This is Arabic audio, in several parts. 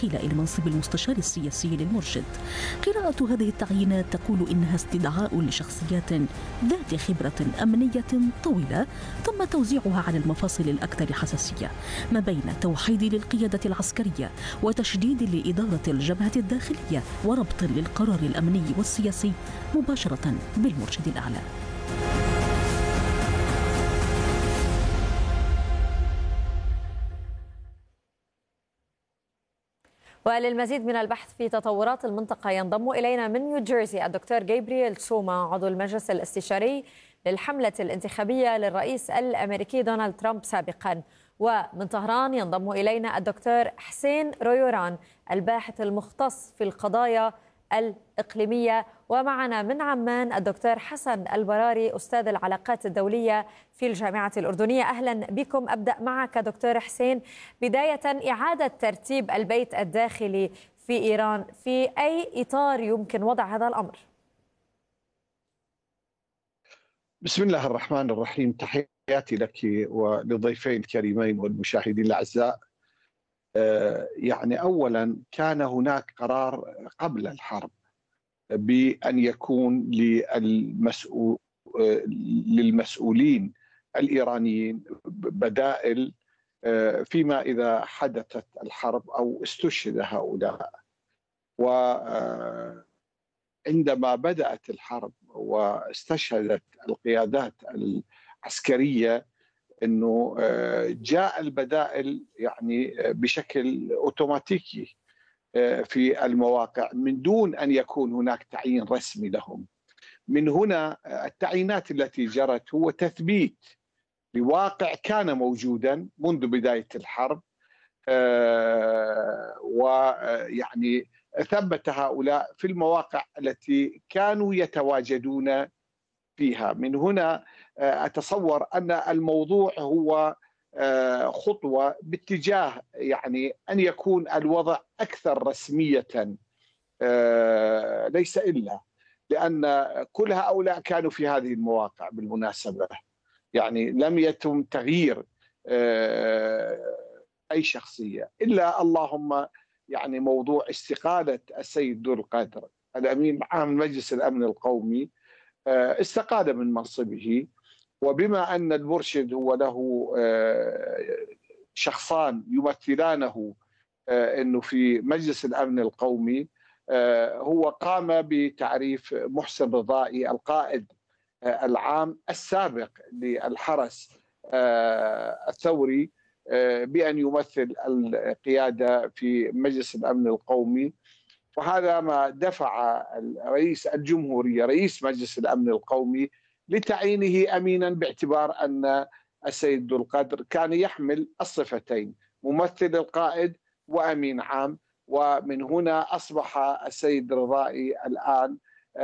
انتقل إلى منصب المستشار السياسي للمرشد. قراءة هذه التعيينات تقول إنها استدعاء لشخصيات ذات خبرة أمنية طويلة تم توزيعها على المفاصل الأكثر حساسية ما بين توحيد للقيادة العسكرية وتشديد لإدارة الجبهة الداخلية وربط للقرار الأمني والسياسي مباشرة بالمرشد الأعلى. وللمزيد من البحث في تطورات المنطقة ينضم إلينا من نيوجيرسي الدكتور جابرييل تسوما عضو المجلس الاستشاري للحملة الانتخابية للرئيس الأمريكي دونالد ترامب سابقا. ومن طهران ينضم إلينا الدكتور حسين رويوران الباحث المختص في القضايا الإقليمية. ومعنا من عمان الدكتور حسن البراري أستاذ العلاقات الدولية في الجامعة الأردنية. أهلا بكم. أبدأ معك دكتور حسين. بداية، إعادة ترتيب البيت الداخلي في إيران في أي إطار يمكن وضع هذا الأمر؟ بسم الله الرحمن الرحيم. تحياتي لك وللضيفين الكريمين والمشاهدين الأعزاء. يعني أولا كان هناك قرار قبل الحرب بأن يكون للمسؤولين الإيرانيين بدائل فيما إذا حدثت الحرب أو استشهد هؤلاء. وعندما بدأت الحرب واستشهدت القيادات العسكرية أنه جاء البدائل يعني بشكل أوتوماتيكي في المواقع من دون أن يكون هناك تعيين رسمي لهم. من هنا التعيينات التي جرت هو تثبيت لواقع كان موجودا منذ بداية الحرب، ويعني ثبت هؤلاء في المواقع التي كانوا يتواجدون فيها. من هنا أتصور أن الموضوع هو خطوة باتجاه يعني أن يكون الوضع أكثر رسمية، ليس إلا لأن كل هؤلاء كانوا في هذه المواقع بالمناسبة. يعني لم يتم تغيير أي شخصية إلا اللهم يعني موضوع استقالة السيد ذو القدر الأمين عام مجلس الأمن القومي، استقال من منصبه. وبما أن المرشد هو له شخصان يمثلانه أنه في مجلس الأمن القومي، هو قام بتعريف محسن رضائي القائد العام السابق للحرس الثوري بأن يمثل القيادة في مجلس الأمن القومي. وهذا ما دفع رئيس الجمهورية رئيس مجلس الأمن القومي لتعيينه أمينا، باعتبار أن السيد ذو القدر كان يحمل الصفتين ممثل القائد وأمين عام. ومن هنا أصبح السيد رضائي الآن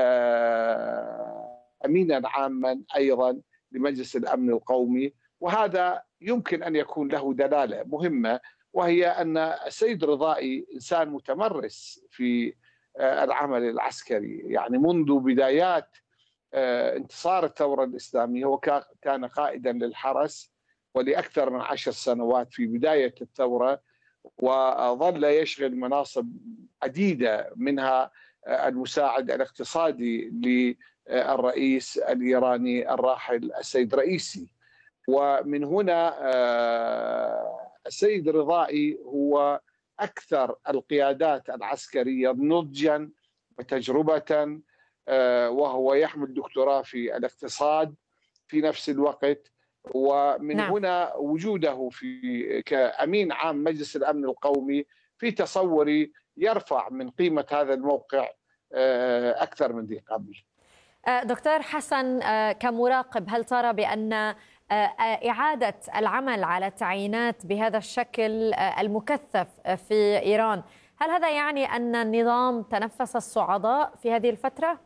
أمينا عاما أيضا لمجلس الأمن القومي. وهذا يمكن أن يكون له دلالة مهمة، وهي أن السيد رضائي إنسان متمرس في العمل العسكري. يعني منذ بدايات انتصار الثورة الإسلامية هو كان قائدا للحرس ولأكثر من 10 سنوات في بداية الثورة، وظل يشغل مناصب عديدة منها المساعد الاقتصادي للرئيس الإيراني الراحل السيد رئيسي. ومن هنا السيد رضائي هو أكثر القيادات العسكرية نضجا وتجربة، وهو يحمل دكتوراه في الاقتصاد في نفس الوقت. ومن هنا وجوده في كأمين عام مجلس الأمن القومي في تصوري يرفع من قيمة هذا الموقع أكثر من ذي قبل. دكتور حسن، كمراقب، هل ترى بأن إعادة العمل على التعيينات بهذا الشكل المكثف في إيران، هل هذا يعني أن النظام تنفس الصعداء في هذه الفترة؟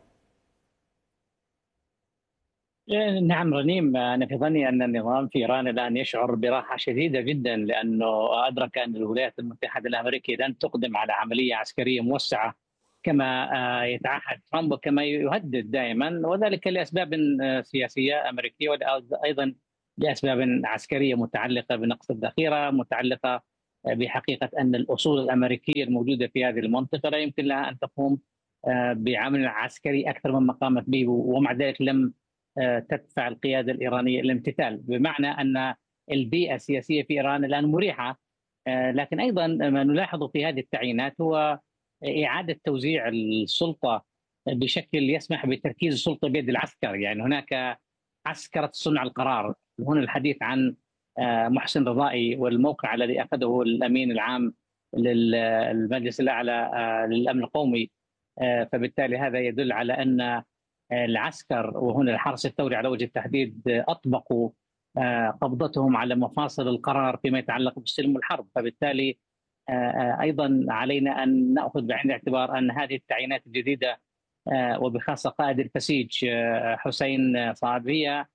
نعم رنيم، أنا في ظني أن النظام في إيران الآن يشعر براحة شديدة جدا، لأنه أدرك أن الولايات المتحدة الأمريكية لن تقدم على عملية عسكرية موسعة كما يتعهد ترامب وكما يهدد دائما، وذلك لأسباب سياسية أمريكية وأيضا لأسباب عسكرية متعلقة بنقص الذخيرة، متعلقة بحقيقة أن الأصول الأمريكية الموجودة في هذه المنطقة لا يمكن لها أن تقوم بعمل عسكري أكثر مما قامت به، ومع ذلك لم تدفع القيادة الإيرانية إلى الامتثال، بمعنى أن البيئة السياسية في إيران الآن مريحة. لكن أيضا ما نلاحظ في هذه التعيينات هو إعادة توزيع السلطة بشكل يسمح بتركيز السلطة بيد العسكر. يعني هناك عسكرة صنع القرار. هنا الحديث عن محسن رضائي والموقع الذي أخذه الأمين العام للمجلس الأعلى للأمن القومي، فبالتالي هذا يدل على أن العسكر وهنا الحرس الثوري على وجه التحديد أطبقوا قبضتهم على مفاصل القرار فيما يتعلق بالسلم والحرب. فبالتالي أيضا علينا أن نأخذ بعين الاعتبار أن هذه التعيينات الجديدة وبخاصة قائد الفسيج حسين صعب هي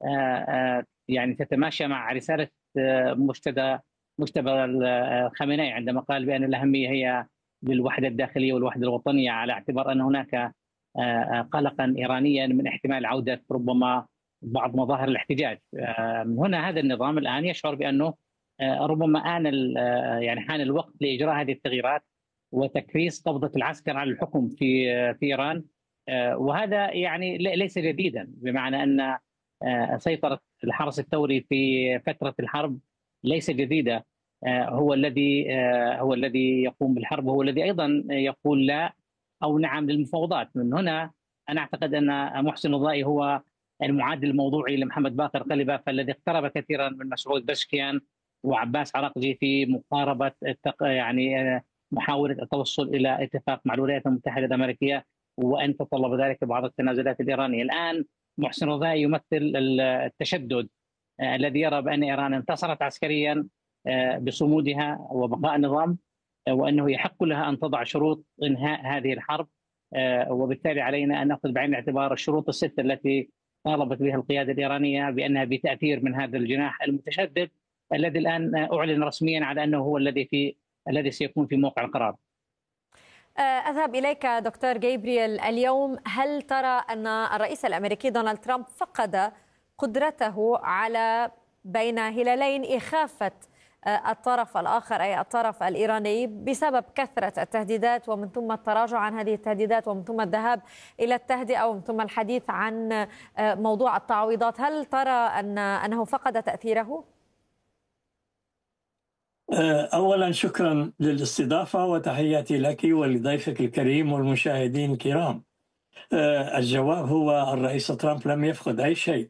يعني تتماشى مع رسالة مجتبى الخامنئي عندما قال بأن الأهمية هي للوحدة الداخلية والوحدة الوطنية، على اعتبار أن هناك قلقا إيرانيا من احتمال عودة ربما بعض مظاهر الاحتجاج. هنا هذا النظام الآن يشعر بأنه ربما يعني حان الوقت لإجراء هذه التغييرات وتكريس قبضة العسكر على الحكم في إيران، وهذا يعني ليس جديدا، بمعنى أن سيطرة الحرس الثوري في فترة الحرب ليس جديدة. هو الذي يقوم بالحرب، هو الذي أيضا يقول لا أو نعم للمفاوضات. من هنا أنا أعتقد أن محسن رضائي هو المعادل الموضوعي لمحمد باقر قلبة، فالذي اقترب كثيرا من مسعود بشكيان وعباس عراقجي في مقاربة يعني محاولة التوصل إلى اتفاق مع الولايات المتحدة الأمريكية، وأن تطلب ذلك بعض التنازلات الإيرانية. الآن محسن رضائي يمثل التشدد الذي يرى بأن إيران انتصرت عسكريا بصمودها وبقاء النظام، وأنه يحق لها أن تضع شروط إنهاء هذه الحرب، وبالتالي علينا أن نأخذ بعين الاعتبار الشروط الستة التي طالبت بها القيادة الإيرانية بأنها بتأثير من هذا الجناح المتشدد الذي الآن أعلن رسميا على أنه هو الذي سيكون في موقع القرار. أذهب إليك دكتور جابرييل. اليوم هل ترى أن الرئيس الأمريكي دونالد ترامب فقد قدرته على بين هلالين إخافة الطرف الآخر أي الطرف الإيراني بسبب كثرة التهديدات ومن ثم التراجع عن هذه التهديدات ومن ثم الذهاب إلى التهدئة ومن ثم الحديث عن موضوع التعويضات؟ هل ترى أنه فقد تأثيره؟ أولا شكرا للاستضافة وتحياتي لك ولضيفك الكريم والمشاهدين الكرام. الجواب هو الرئيس ترامب لم يفقد أي شيء.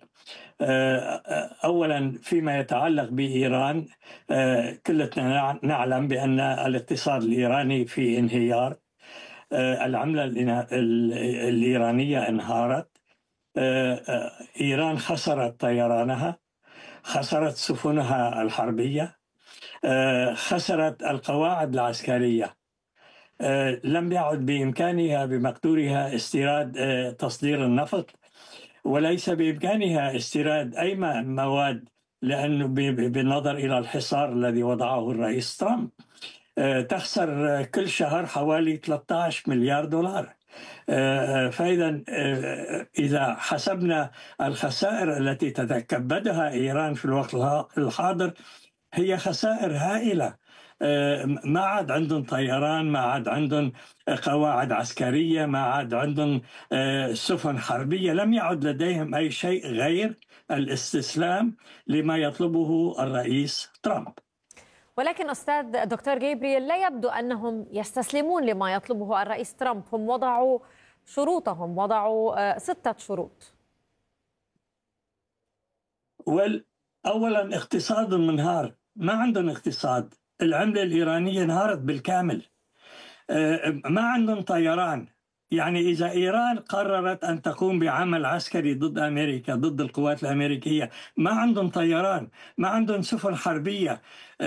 أولا فيما يتعلق بإيران، كلنا نعلم بأن الاقتصاد الإيراني في انهيار، العملة الإيرانية انهارت، إيران خسرت طيرانها، خسرت سفنها الحربية، خسرت القواعد العسكرية، لم يعد بإمكانها بمقدورها استيراد تصدير النفط، وليس بإمكانها استيراد أي مواد، لأنه بالنظر إلى الحصار الذي وضعه الرئيس ترامب تخسر كل شهر حوالي 13 مليار دولار. فإذا إذا حسبنا الخسائر التي تتكبدها إيران في الوقت الحاضر هي خسائر هائلة. ما عاد عندهم طيران، ما عاد عندهم قواعد عسكرية، ما عاد عندهم سفن حربية، لم يعد لديهم أي شيء غير الاستسلام لما يطلبه الرئيس ترامب. ولكن أستاذ دكتور جابرييل، لا يبدو أنهم يستسلمون لما يطلبه الرئيس ترامب. هم وضعوا شروطهم، وضعوا 6 شروط. أولا اقتصاد منهار، ما عندهم اقتصاد، العملة الإيرانية انهارت بالكامل، ما عندهم طيران. يعني إذا إيران قررت أن تقوم بعمل عسكري ضد أمريكا، ضد القوات الأمريكية، ما عندهم طيران، ما عندهم سفن حربية،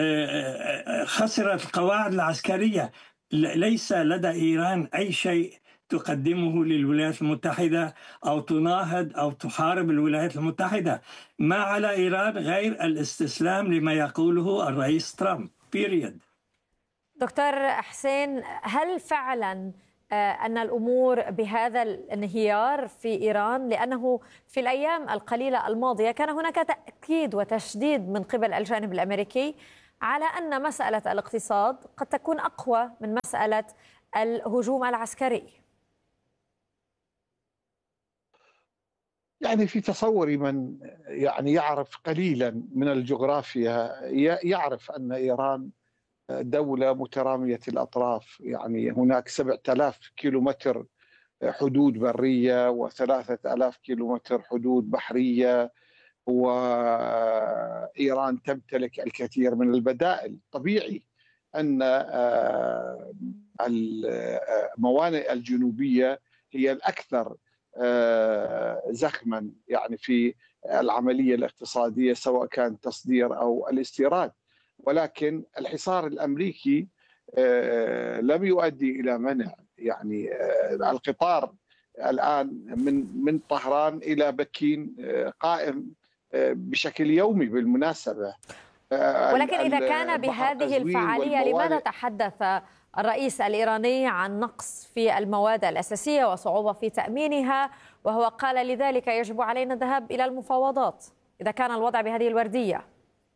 خسرت القواعد العسكرية، ليس لدى إيران أي شيء تقدمه للولايات المتحدة أو تناهض أو تحارب الولايات المتحدة. ما على إيران غير الاستسلام لما يقوله الرئيس ترامب. بيريد. دكتور حسين، هل فعلا أن الأمور بهذا الانهيار في إيران؟ لأنه في الأيام القليلة الماضية كان هناك تأكيد وتشديد من قبل الجانب الأمريكي على أن مسألة الاقتصاد قد تكون أقوى من مسألة الهجوم العسكري. يعني في تصوري من يعني يعرف قليلا من الجغرافيا يعرف أن إيران دولة مترامية الأطراف. يعني هناك 7000 كيلومتر حدود برية و3000 كيلومتر حدود بحرية، وإيران تمتلك الكثير من البدائل. طبيعي أن الموانئ الجنوبية هي الأكثر زخما يعني في العملية الاقتصادية، سواء كان تصدير أو الاستيراد. ولكن الحصار الأمريكي لم يؤدي إلى منع يعني القطار الآن من طهران إلى بكين قائم بشكل يومي بالمناسبة. ولكن إذا كان بهذه الفعالية لماذا تحدث الرئيس الإيراني عن نقص في المواد الأساسية وصعوبة في تأمينها، وهو قال لذلك يجب علينا الذهاب إلى المفاوضات إذا كان الوضع بهذه الوردية؟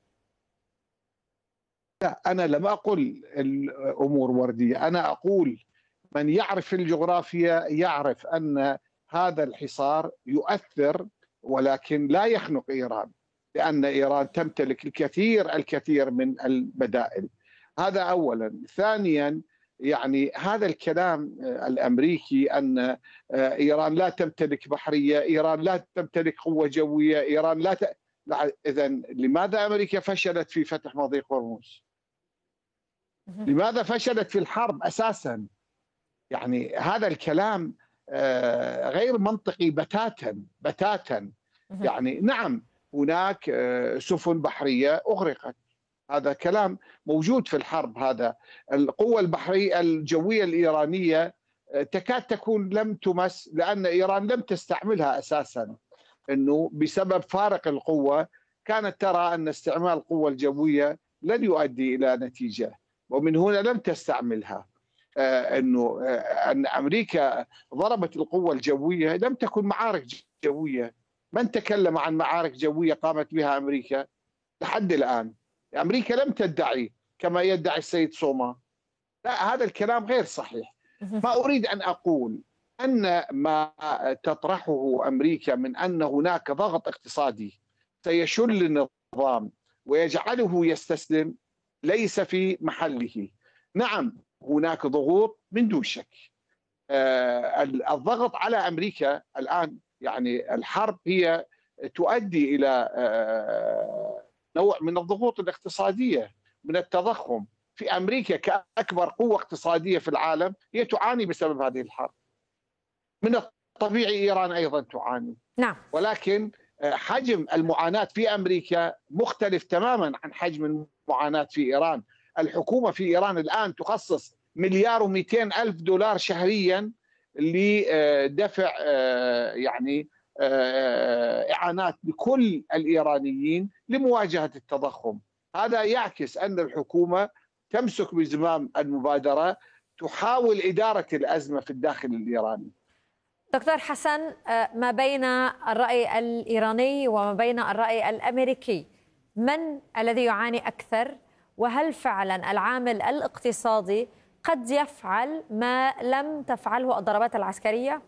لا، أنا لم أقل الأمور وردية، أنا أقول من يعرف الجغرافيا يعرف أن هذا الحصار يؤثر، ولكن لا يخنق إيران، لأن إيران تمتلك الكثير من البدائل. هذا أولا. ثانيا، يعني هذا الكلام الأمريكي أن إيران لا تمتلك بحرية، إيران لا تمتلك قوة جوية، إيران لا إذن لماذا أمريكا فشلت في فتح مضيق هرمز؟ لماذا فشلت في الحرب أساسا؟ يعني هذا الكلام غير منطقي بتاتا. يعني نعم هناك سفن بحرية أغرقت، هذا كلام موجود في الحرب. هذا القوة البحرية الجوية الإيرانية تكاد تكون لم تمس، لأن إيران لم تستعملها أساسا، أنه بسبب فارق القوة كانت ترى أن استعمال القوة الجوية لن يؤدي إلى نتيجة، ومن هنا لم تستعملها. أن أمريكا ضربت القوة الجوية، لم تكن معارك جوية. من تكلم عن معارك جوية قامت بها أمريكا لحد الآن؟ أمريكا لم تدعي كما يدعي السيد سوما. لا، هذا الكلام غير صحيح. ما أريد أن أقول أن ما تطرحه أمريكا من أن هناك ضغط اقتصادي سيشل النظام ويجعله يستسلم ليس في محله. نعم هناك ضغوط من دون شك. الضغط على أمريكا الآن، يعني الحرب هي تؤدي إلى نوع من الضغوط الاقتصادية، من التضخم. في أمريكا كأكبر قوة اقتصادية في العالم هي تعاني بسبب هذه الحرب. من الطبيعي إيران أيضا تعاني. نعم. ولكن حجم المعاناة في أمريكا مختلف تماما عن حجم المعاناة في إيران. الحكومة في إيران الآن تخصص $1,200,000 شهريا لدفع يعني إعانات لكل الإيرانيين لمواجهة التضخم. هذا يعكس أن الحكومة تمسك بزمام المبادرة، تحاول إدارة الأزمة في الداخل الإيراني. دكتور حسن، ما بين الرأي الإيراني وما بين الرأي الأمريكي، من الذي يعاني أكثر؟ وهل فعلا العامل الاقتصادي قد يفعل ما لم تفعله الضربات العسكرية؟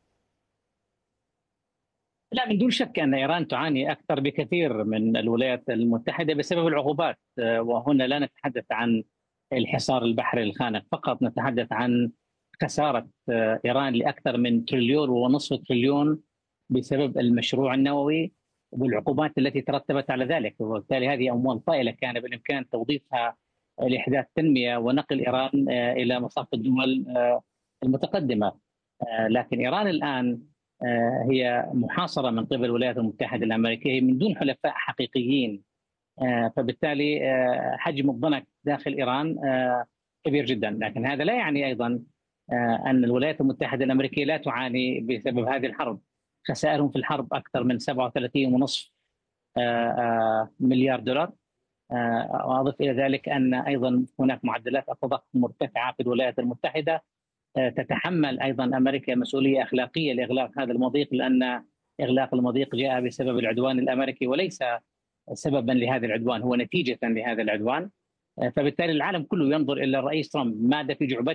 لا، من دون شك أن إيران تعاني أكثر بكثير من الولايات المتحدة بسبب العقوبات. وهنا لا نتحدث عن الحصار البحري الخانق فقط، نتحدث عن خسارة إيران لأكثر من 1.5 تريليون بسبب المشروع النووي والعقوبات التي ترتبت على ذلك. وبالتالي هذه أموال طائلة كان بالإمكان توظيفها لإحداث تنمية ونقل إيران إلى مصاف الدول المتقدمة. لكن إيران الآن هي محاصرة من قبل الولايات المتحدة الأمريكية من دون حلفاء حقيقيين، فبالتالي حجم الضنك داخل إيران كبير جدا. لكن هذا لا يعني أيضا أن الولايات المتحدة الأمريكية لا تعاني بسبب هذه الحرب. خسائرهم في الحرب أكثر من $37.5 مليار دولار. وأضف إلى ذلك أن أيضا هناك معدلات التضخم مرتفعة في الولايات المتحدة. تتحمل أيضا أمريكا مسؤولية أخلاقية لإغلاق هذا المضيق، لأن إغلاق المضيق جاء بسبب العدوان الأمريكي وليس سببا لهذا العدوان، هو نتيجة لهذا العدوان. فبالتالي العالم كله ينظر إلى الرئيس ترامب ماذا في جعبته